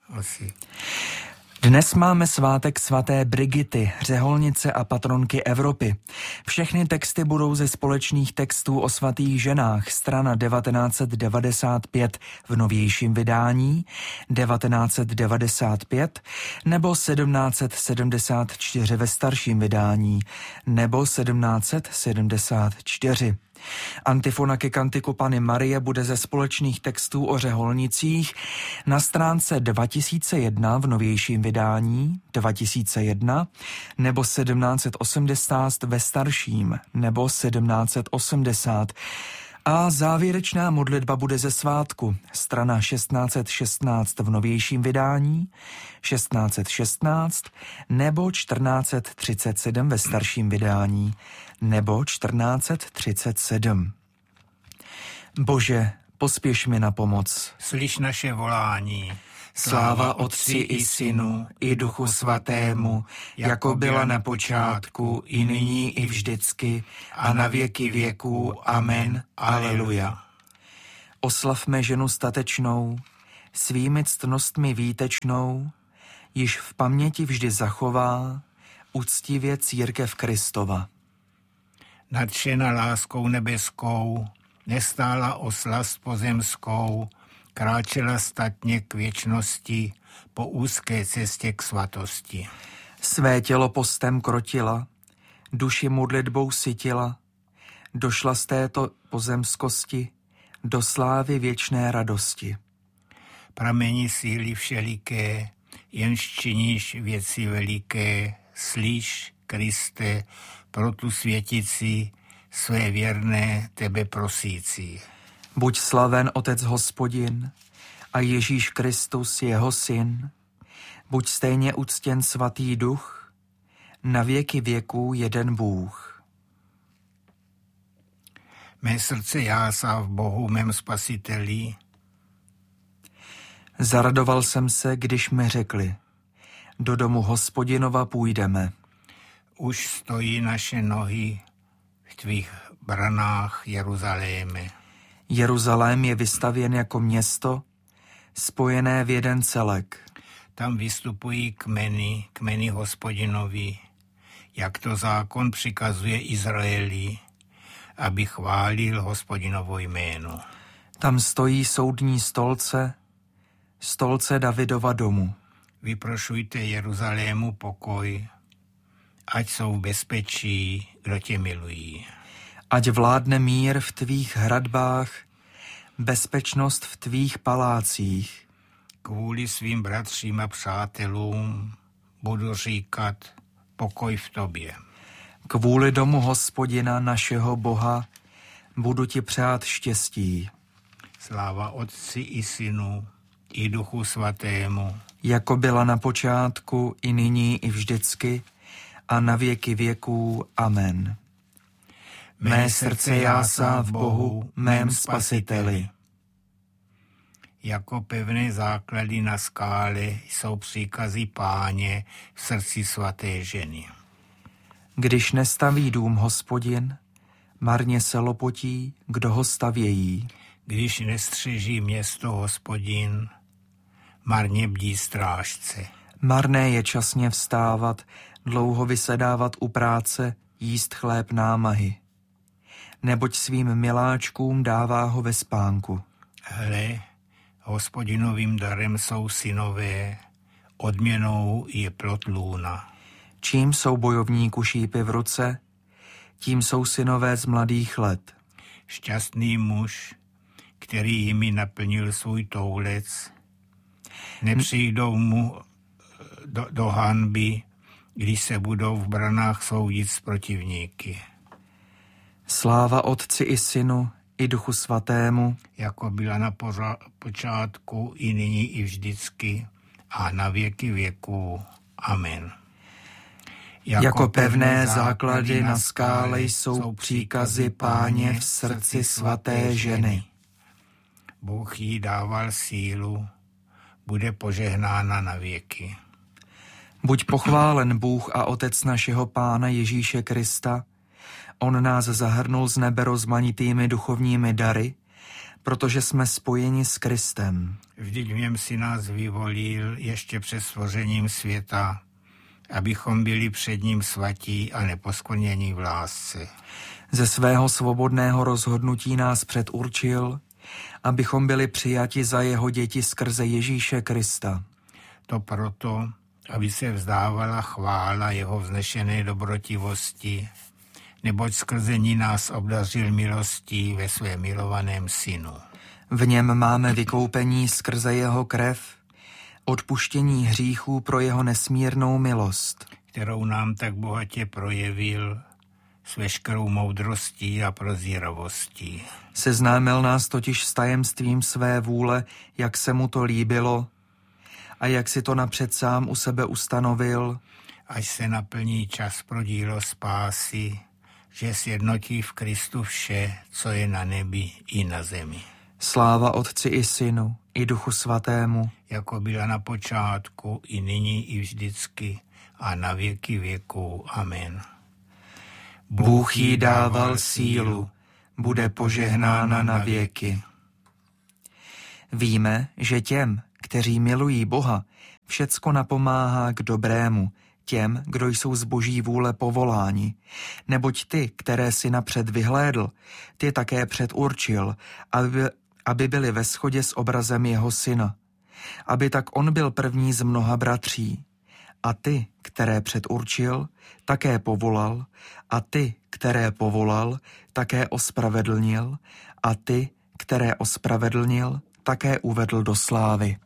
Asi. Dnes máme svátek svaté Brigity, řeholnice a patronky Evropy. Všechny texty budou ze společných textů o svatých ženách, strana 1995 v novějším vydání, 1995 nebo 1774 ve starším vydání, nebo 1774. Antifona ke kantiku Panny Marie bude ze společných textů o řeholnicích na stránce 2001 v novějším vydání, 2001, nebo 1780 ve starším, nebo 1780. A závěrečná modlitba bude ze svátku, strana 1616 v novějším vydání, 1616, nebo 1437 ve starším vydání, nebo 1437. Bože, pospěš mi na pomoc. Slyš naše volání. Sláva Otci i Synu, i Duchu Svatému, jako byla na počátku, i nyní, i vždycky, a na věky věků. Amen. Aleluja. Oslavme ženu statečnou, svými ctnostmi výtečnou, již v paměti vždy zachová, uctivě církev Kristova. Nadšena láskou nebeskou, nestála oslast pozemskou, kráčela statně k věčnosti, po úzké cestě k svatosti. Své tělo postem krotila, duši modlitbou sytila, došla z této pozemskosti do slávy věčné radosti. Pramení síly všeliké, jenž činíš věci veliké, slíš, Kriste, pro tu světici, své věrné tebe prosící. Buď slaven Otec Hospodin a Ježíš Kristus jeho Syn, buď stejně uctěn Svatý Duch, na věky věků jeden Bůh. Mé srdce jásá v Bohu, mém Spasiteli. Zaradoval jsem se, když mi řekli, do domu Hospodinova půjdeme. Už stojí naše nohy v tvých branách, Jeruzaléme. Jeruzalém je vystavěn jako město, spojené v jeden celek. Tam vystupují kmeny Hospodinovi, jak to zákon přikazuje Izraeli, aby chválil Hospodinovo jméno. Tam stojí soudní stolce Davidova domu. Vyprošujte Jeruzalému pokoj, ať jsou v bezpečí, kdo tě milují. Ať vládne mír v tvých hradbách, bezpečnost v tvých palácích. Kvůli svým bratřím a přátelům budu říkat pokoj v tobě. Kvůli domu Hospodina našeho Boha budu ti přát štěstí. Sláva Otci i Synu, i Duchu Svatému, jako byla na počátku, i nyní, i vždycky, a na věky věků. Amen. Mé srdce jásá v Bohu, mém Spasiteli. Jako pevné základy na skále jsou příkazy Páně v srdci svaté ženy. Když nestaví dům Hospodin, marně se lopotí, kdo ho stavějí. Když nestřeží město Hospodin, marně bdí strážce. Marné je časně vstávat, dlouho vysedávat u práce, jíst chléb námahy. Neboť svým miláčkům dává ho ve spánku. Hle, Hospodinovým darem jsou synové, odměnou je plod lůna. Čím jsou bojovníku šípy v ruce, tím jsou synové z mladých let. Šťastný muž, který jimi naplnil svůj toulec, nepřijdou mu do hanby, když se budou v branách soudit s protivníky. Sláva Otci i Synu, i Duchu Svatému, jako byla na počátku, i nyní, i vždycky, a na věky věků. Amen. Jako pevné základy na skále jsou příkazy Páně v srdci svaté ženy. Bůh jí dával sílu, bude požehnána na věky. Buď pochválen Bůh a Otec našeho Pána Ježíše Krista. On nás zahrnul z nebe rozmanitými duchovními dary, protože jsme spojeni s Kristem. Vždyť v něm si nás vyvolil ještě před stvořením světa, abychom byli před ním svatí a neposkvrnění v lásce. Ze svého svobodného rozhodnutí nás předurčil, abychom byli přijati za jeho děti skrze Ježíše Krista. To proto, aby se vzdávala chvála jeho vznešené dobrotivosti, neboť skrze ní nás obdařil milostí ve svém milovaném synu. V něm máme vykoupení skrze jeho krev, odpuštění hříchů pro jeho nesmírnou milost, kterou nám tak bohatě projevil s veškerou moudrostí a prozíravostí. Seznámil nás totiž s tajemstvím své vůle, jak se mu to líbilo a jak si to napřed sám u sebe ustanovil, až se naplní čas pro dílo spásy, že sjednotí v Kristu vše, co je na nebi i na zemi. Sláva Otci i Synu, i Duchu Svatému, jako byla na počátku, i nyní, i vždycky, a na věky věků. Amen. Bůh jí dával sílu, bude požehnána na věky. Víme, že těm, kteří milují Boha, všecko napomáhá k dobrému, těm, kdo jsou z Boží vůle povoláni. Neboť ty, které si napřed vyhlédl, ty také předurčil, aby byli ve shodě s obrazem jeho syna. Aby tak on byl první z mnoha bratří. A ty, které předurčil, také povolal, a ty, které povolal, také ospravedlnil, a ty, které ospravedlnil, také uvedl do slávy.